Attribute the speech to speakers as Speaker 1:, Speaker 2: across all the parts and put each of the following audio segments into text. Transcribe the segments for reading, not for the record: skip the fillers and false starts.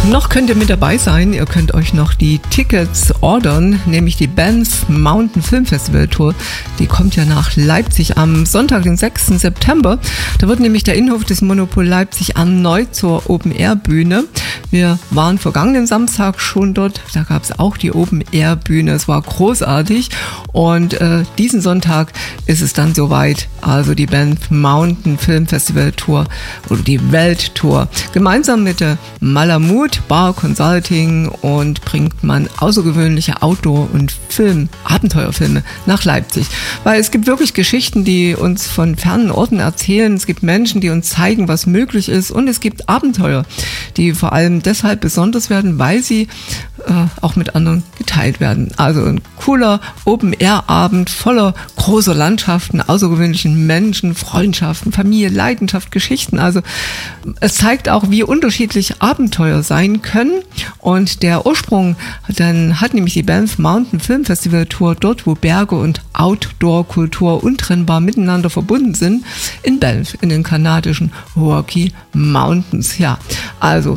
Speaker 1: Noch könnt ihr mit dabei sein, ihr könnt euch noch die Tickets ordern, nämlich die Banff Mountain Film Festival Tour. Die kommt ja nach Leipzig am Sonntag, den 6. September. Da wird nämlich der Innenhof des Monopol Leipzig erneut zur Open-Air-Bühne. Wir waren vergangenen Samstag schon dort, da gab es auch die Open-Air-Bühne, es war großartig und diesen Sonntag ist es dann soweit, also die Banff Mountain Film Festival Tour oder die Welttour. Gemeinsam mit der Malamut Bar Consulting und bringt man außergewöhnliche Outdoor- und Abenteuerfilme nach Leipzig. Weil es gibt wirklich Geschichten, die uns von fernen Orten erzählen, es gibt Menschen, die uns zeigen, was möglich ist und es gibt Abenteuer, die vor allem deshalb besonders werden, weil sie auch mit anderen geteilt werden. Also ein cooler Open-Air-Abend voller großer Landschaften, außergewöhnlichen Menschen, Freundschaften, Familie, Leidenschaft, Geschichten. Also es zeigt auch, wie unterschiedlich Abenteuer sein können. Und der Ursprung dann hat nämlich die Banff Mountain Film Festival Tour dort, wo Berge und Outdoor-Kultur untrennbar miteinander verbunden sind, in Banff, in den kanadischen Rocky Mountains. Ja, also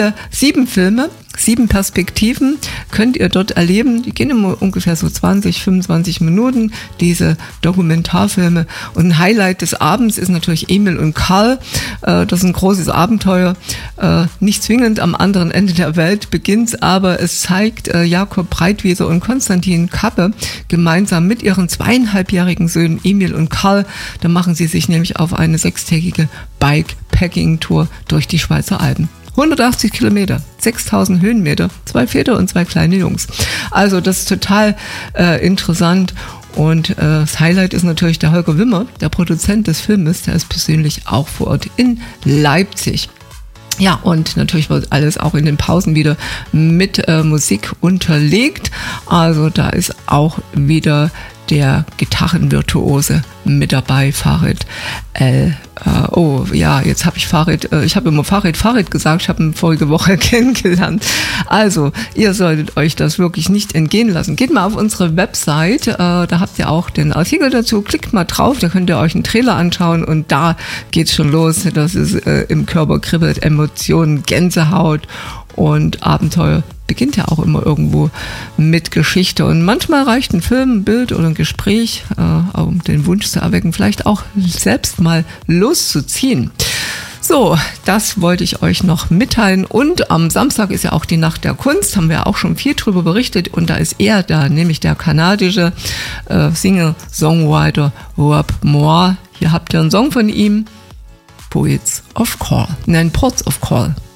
Speaker 1: 7 Filme, 7 Perspektiven könnt ihr dort erleben. Die gehen immer ungefähr so 20, 25 Minuten, diese Dokumentarfilme. Und ein Highlight des Abends ist natürlich Emil und Karl. Das ist ein großes Abenteuer. Nicht zwingend am anderen Ende der Welt beginnt, aber es zeigt Jakob Breitwieser und Konstantin Kappe gemeinsam mit ihren 2,5-jährigen Söhnen Emil und Karl. Da machen sie sich nämlich auf eine 6-tägige Bikepacking-Tour durch die Schweizer Alpen. 180 Kilometer, 6000 Höhenmeter, 2 Väter und 2 kleine Jungs. Also das ist total interessant. Und das Highlight ist natürlich der Holger Wimmer, der Produzent des Filmes, der ist persönlich auch vor Ort in Leipzig. Ja, und natürlich wird alles auch in den Pausen wieder mit Musik unterlegt. Also da ist auch wieder der Gitarrenvirtuose mit dabei, Farid jetzt habe ich Farid, ich habe immer Farid gesagt, ich habe ihn vorige Woche kennengelernt. Also, ihr solltet euch das wirklich nicht entgehen lassen. Geht mal auf unsere Website, da habt ihr auch den Artikel dazu, klickt mal drauf, da könnt ihr euch einen Trailer anschauen und da geht's schon los, dass es im Körper kribbelt, Emotionen, Gänsehaut und Abenteuer beginnt ja auch immer irgendwo mit Geschichte und manchmal reicht ein Film, ein Bild oder ein Gespräch, um den Wunsch zu erwecken, vielleicht auch selbst mal loszuziehen. So, das wollte ich euch noch mitteilen und am Samstag ist ja auch die Nacht der Kunst, haben wir auch schon viel drüber berichtet und da ist er da, nämlich der kanadische Singer-Songwriter Rob Moore. Hier habt ihr einen Song von ihm, Ports of Call.